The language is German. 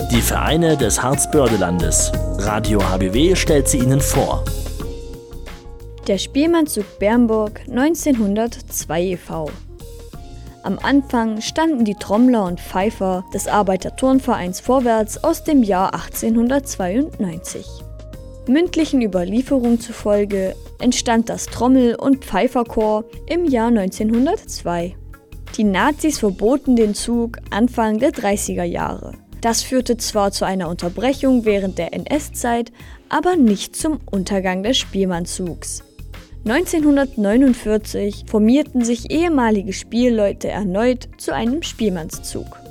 Die Vereine des Harzbördelandes. Radio HBW stellt sie Ihnen vor. Der Spielmannszug Bernburg 1902 e.V. Am Anfang standen die Trommler und Pfeifer des Arbeiterturnvereins Vorwärts aus dem Jahr 1892. Mündlichen Überlieferungen zufolge entstand das Trommel- und Pfeiferchor im Jahr 1902. Die Nazis verboten den Zug Anfang der 30er Jahre. Das führte zwar zu einer Unterbrechung während der NS-Zeit, aber nicht zum Untergang des Spielmannzugs. 1949 formierten sich ehemalige Spielleute erneut zu einem Spielmannszug.